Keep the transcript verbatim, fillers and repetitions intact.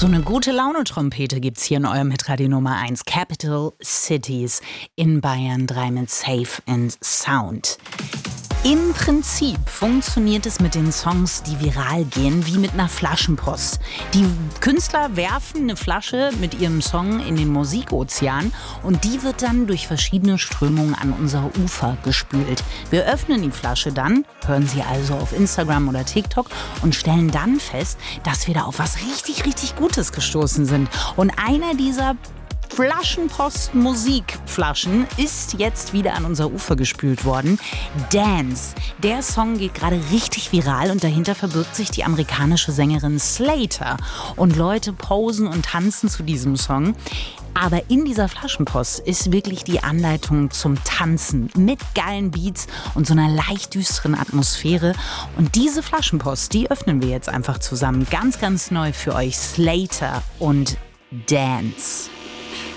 So eine gute Laune-Trompete gibt's hier in eurem Hitradio Nummer eins. Capital Cities in Bayern drei mit Safe and Sound. Im Prinzip funktioniert es mit den Songs, die viral gehen, wie mit einer Flaschenpost. Die Künstler werfen eine Flasche mit ihrem Song in den Musikozean und die wird dann durch verschiedene Strömungen an unser Ufer gespült. Wir öffnen die Flasche dann, hören sie also auf Instagram oder TikTok und stellen dann fest, dass wir da auf was richtig, richtig Gutes gestoßen sind. Und einer dieser Flaschenpost-Musikflaschen ist jetzt wieder an unser Ufer gespült worden. Dance. Der Song geht gerade richtig viral und dahinter verbirgt sich die amerikanische Sängerin Slater. Und Leute posen und tanzen zu diesem Song. Aber in dieser Flaschenpost ist wirklich die Anleitung zum Tanzen mit geilen Beats und so einer leicht düsteren Atmosphäre. Und diese Flaschenpost, die öffnen wir jetzt einfach zusammen. Ganz, ganz neu für euch. Slater und Dance.